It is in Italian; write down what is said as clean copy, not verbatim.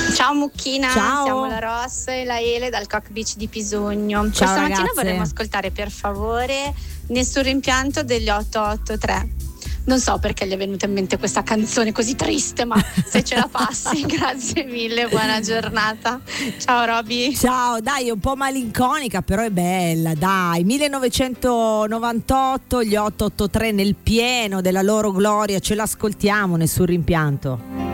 Ciao Mucchina, Ciao. siamo la Ross e la Ele dal Cock Beach di Pisogno. Ciao, Questa mattina ragazze. vorremmo ascoltare per favore Nessun rimpianto degli 883. Non so perché gli è venuta in mente questa canzone così triste, ma se ce la passi, grazie mille, buona giornata. Ciao Roby. Ciao, dai, è un po' malinconica, però è bella, dai. 1998, gli 883 nel pieno della loro gloria, ce l'ascoltiamo, Nessun rimpianto.